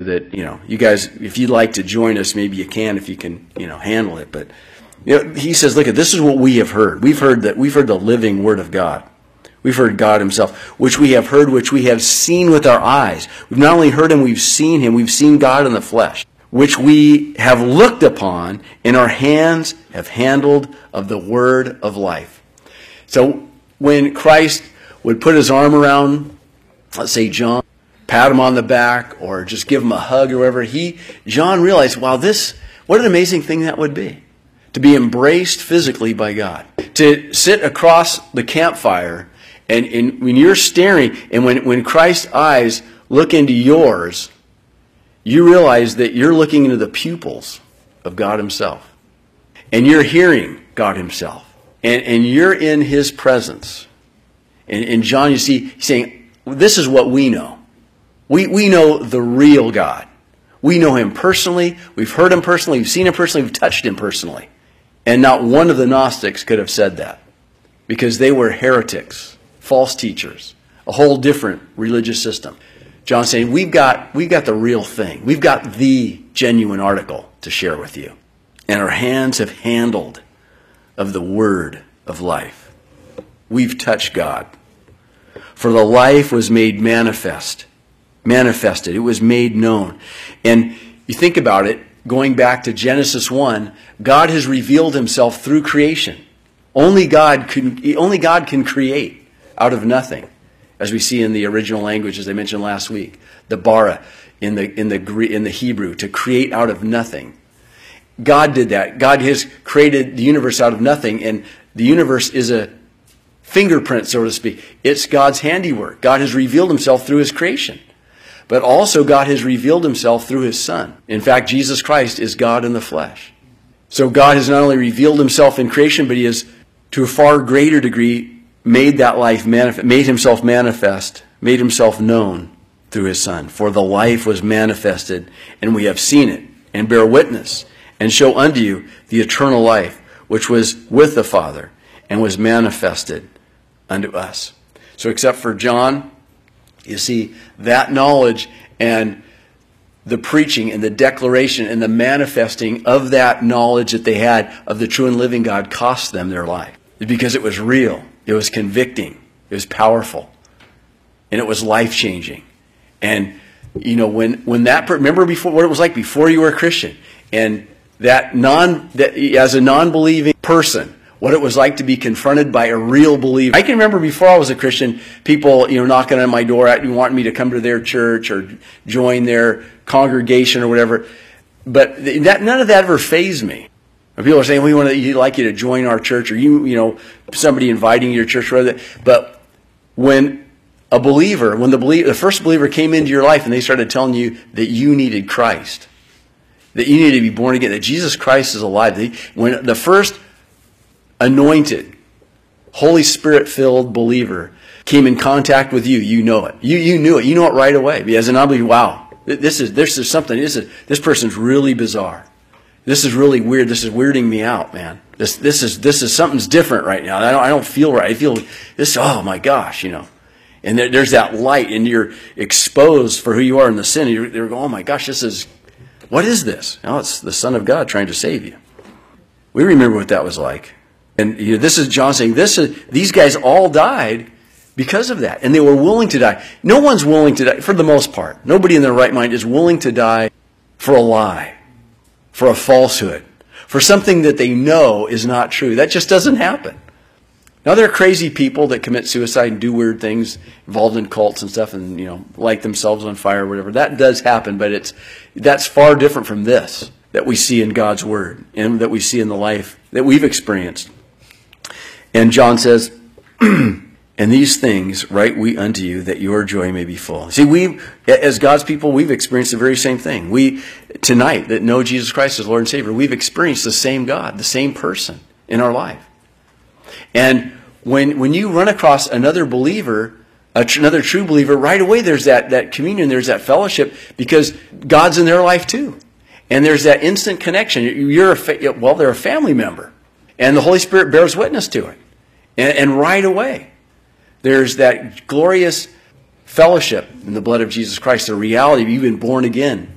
that, you guys, if you'd like to join us, maybe you can, if you can, handle it. But, he says, look, this is what we have heard. We've heard the living Word of God. We've heard God himself, which we have heard, which we have seen with our eyes. We've not only heard him, we've seen him. We've seen God in the flesh, which we have looked upon, and our hands have handled of the word of life. So when Christ would put his arm around, let's say John, pat him on the back, or just give him a hug or whatever, John realized, wow, what an amazing thing that would be. To be embraced physically by God. To sit across the campfire, and when you're staring, and when Christ's eyes look into yours, you realize that you're looking into the pupils of God himself. And you're hearing God himself. And you're in his presence. And John, you see, he's saying, this is what we know. We know the real God. We know him personally. We've heard him personally. We've seen him personally. We've touched him personally. And not one of the Gnostics could have said that. Because they were heretics, false teachers, a whole different religious system. John's saying, we've got the real thing. We've got the genuine article to share with you. And our hands have handled of the word of life. We've touched God. For the life was made manifested. It was made known. And you think about it, going back to Genesis 1, God has revealed himself through creation. Only God can create out of nothing, as we see in the original language, as I mentioned last week, the bara in the Hebrew, to create out of nothing. God did that. God has created the universe out of nothing, and the universe is a fingerprint, so to speak. It's God's handiwork. God has revealed himself through his creation. But also God has revealed himself through his Son. In fact, Jesus Christ is God in the flesh. So God has not only revealed himself in creation, but he has, to a far greater degree, made that life manifest, made himself manifest, made himself known through his Son. For the life was manifested, and we have seen it, and bear witness, and show unto you the eternal life, which was with the Father, and was manifested unto us. So except for John, you see, that knowledge and the preaching and the declaration and the manifesting of that knowledge that they had of the true and living God cost them their life. Because it was real. It was convicting. It was powerful. And it was life-changing. And, remember before what it was like before you were a Christian. And as a non-believing person, what it was like to be confronted by a real believer. I can remember before I was a Christian, people, knocking on my door, wanting me to come to their church or join their congregation or whatever. But none of that ever fazed me. When people are saying, we'd like you to join our church, or somebody inviting you to church, or whatever. But when the first believer came into your life and they started telling you that you needed Christ, that you needed to be born again, that Jesus Christ is alive, when the first anointed, Holy Spirit-filled believer came in contact with you, you know it. You knew it. You know it right away. As an unbeliever, wow, this is something. This person's really bizarre. This is really weird. This is weirding me out, man. This is something's different right now. I don't feel right. I feel this. Oh my gosh, And there's that light, and you're exposed for who you are in the sin. And you're going, oh my gosh, what is this? Oh, it's the Son of God trying to save you. We remember what that was like. And this is John saying, these guys all died because of that. And they were willing to die. No one's willing to die, for the most part. Nobody in their right mind is willing to die for a lie, for a falsehood, for something that they know is not true. That just doesn't happen. Now, there are crazy people that commit suicide and do weird things, involved in cults and stuff, and light themselves on fire or whatever. That does happen, but that's far different from this that we see in God's Word and that we see in the life that we've experienced. And John says, and these things write we unto you, that your joy may be full. See, as God's people, we've experienced the very same thing. We, tonight, that know Jesus Christ as Lord and Savior, we've experienced the same God, the same person in our life. And when you run across another believer, another true believer, right away there's that communion, there's that fellowship, because God's in their life too. And there's that instant connection. They're a family member. And the Holy Spirit bears witness to it. And right away, there's that glorious fellowship in the blood of Jesus Christ, the reality of you've been born again